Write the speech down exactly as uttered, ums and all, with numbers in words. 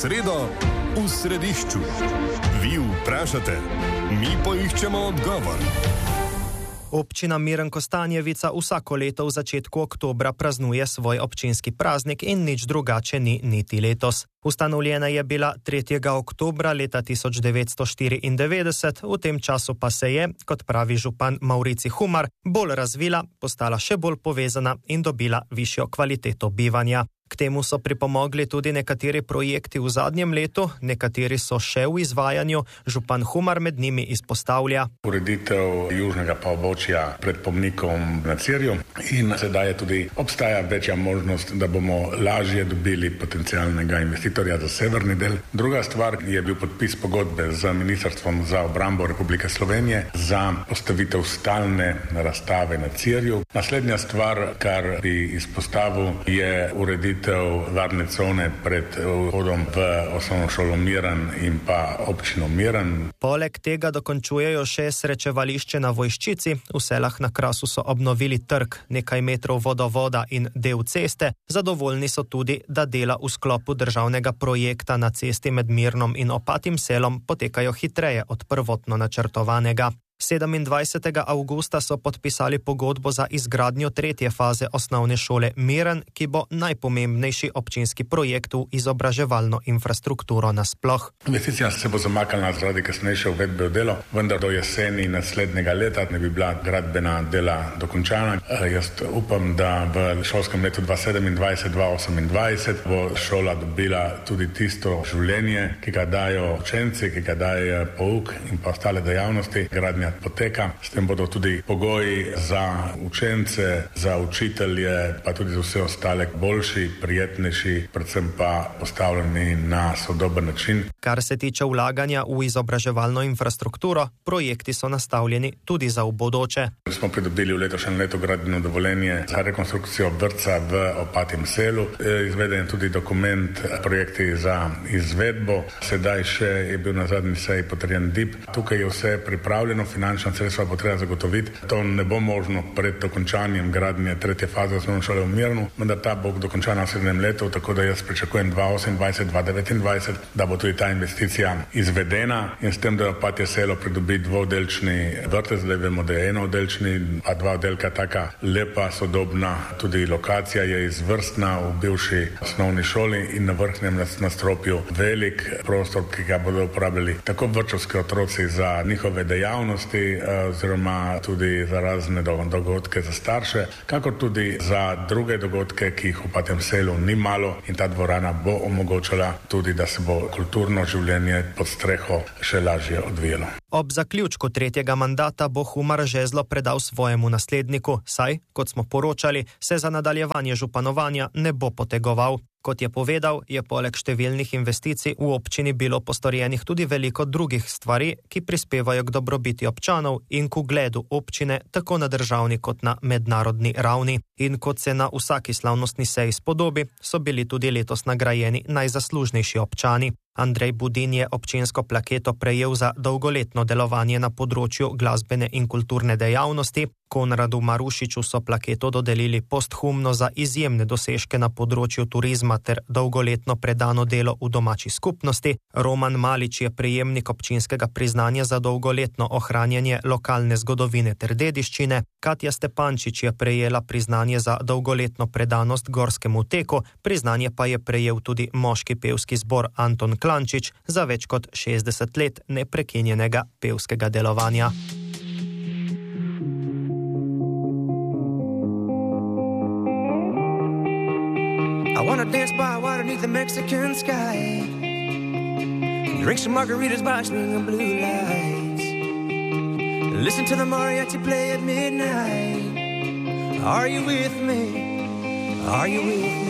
sredo v središču. Vi vprašate, mi poiščemo odgovor. Občina Miren Kostanjevica vsako leto v začetku oktobra praznuje svoj občinski praznik in nič drugače ni niti letos. Ustanovljena je bila tretjega oktobra leta tisoč devetsto štiriindevetdeset, v tem času pa se je, kot pravi župan Maurici Humar, bolj razvila, postala še bolj povezana in dobila višjo kvaliteto bivanja. K temu so pripomogli tudi nekateri projekti v zadnjem letu, nekateri so še v izvajanju, župan Humar med njimi izpostavlja. Ureditev južnega pobočja pred pomnikom na Cirju in sedaj je tudi obstaja večja možnost, da bomo lažje dobili potencialnega investitorja za severni del. Druga stvar je bil podpis pogodbe z Ministrstvom za obrambo Republike Slovenije za postavitev stalne razstave na Cirju. Naslednja stvar, kar bi izpostavil, je ureditev varne cone pred vhodom v osnovno šolo Miran in pa občino Miran. Poleg tega dokončujejo še srečevališče na Vojščici, v Selah na Krasu so obnovili trg, nekaj metrov vodovoda in del ceste. Zadovoljni so tudi, da dela v sklopu državnega projekta na cesti med Mirnom in Opatim selom potekajo hitreje od prvotno načrtovanega. sedemindvajsetega avgusta so podpisali pogodbo za izgradnjo tretje faze osnovne šole Miren, ki bo najpomembnejši občinski projekt v izobraževalno infrastrukturo nasploh. Investicija se bo zamaknila zaradi kasnejše uvedbe v delo, vendar do jeseni naslednjega leta ne bi bila gradbena dela dokončana. E, jaz upam, da v šolskem letu dva tisoč sedemindvajset dva tisoč osemindvajset bo šola dobila tudi tisto življenje, ki ga dajo učenci, ki ga daje pouk in pa ostale dejavnosti. Gradnja poteka, s tem bodo tudi pogoji za učence, za učitelje, pa tudi za vse ostale boljši, prijetnejši, predvsem pa postavljeni na sodoben način. Kar se tiče vlaganja v izobraževalno infrastrukturo, projekti so nastavljeni tudi za v bodoče. Smo pridobili v letošnjem letu gradbeno dovoljenje za rekonstrukcijo vrtca v Opatim selu. Izveden je tudi dokument projekti za izvedbo. Sedaj še je bil na zadnji seji potrjen D I P. Tukaj je vse pripravljeno, finančna sredstva bo treba zagotoviti. To ne bo možno pred dokončanjem gradnje tretje faze osnovne šole v Mirnu, vendar ta bo dokončana v sedmem letu, tako da jaz pričakujem dva tisoč osemindvajset dva tisoč devetindvajset, da bo tudi ta investicija izvedena in s tem, da Opatje selo pridobi dvodelčni vrtec, zdaj vemo, da je enodelčni, a dva oddelka, taka lepa, sodobna, tudi lokacija je izvrstna v bivši osnovni šoli in na vrhnjem nadstropju velik prostor, ki ga bodo uporabljali tako vrtčevski otroci za njihove dejavnosti, oziroma tudi za razne dogodke za starše, kakor tudi za druge dogodke, ki jih v Opatjem selu ni malo, in ta dvorana bo omogočala tudi, da se bo kulturno življenje pod streho še lažje odvijalo. Ob zaključku tretjega mandata bo Humar žezlo predal svojemu nasledniku, saj, kot smo poročali, se za nadaljevanje županovanja ne bo potegoval. Kot je povedal, je poleg številnih investicij v občini bilo postorjenih tudi veliko drugih stvari, ki prispevajo k dobrobiti občanov in k ugledu občine tako na državni kot na mednarodni ravni. In kot se na vsaki slavnostni seji spodobi, so bili tudi letos nagrajeni najzaslužnejši občani. Andrej Budin je občinsko plaketo prejel za dolgoletno delovanje na področju glasbene in kulturne dejavnosti. Konradu Marušiču so plaketo dodelili posthumno za izjemne dosežke na področju turizma ter dolgoletno predano delo v domači skupnosti. Roman Malič je prejemnik občinskega priznanja za dolgoletno ohranjanje lokalne zgodovine ter dediščine. Katja Stepančič je prejela priznanje za dolgoletno predanost gorskemu teku, priznanje pa je prejel tudi moški pevski zbor Anton Klančič za več kot šestdeset let neprekinjenega pevskega delovanja. I wanna dance by water beneath the Mexican sky, drink some margaritas by swinging blue lights, listen to the mariachi play at midnight. Are you with me? Are you with me?